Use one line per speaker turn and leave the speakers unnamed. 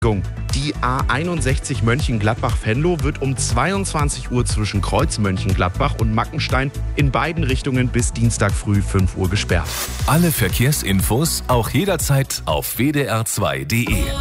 Die A61 Mönchengladbach-Venlo wird um 22 Uhr zwischen Kreuz Mönchengladbach und Mackenstein in beiden Richtungen bis Dienstag früh 5 Uhr gesperrt.
Alle Verkehrsinfos auch jederzeit auf wdr2.de.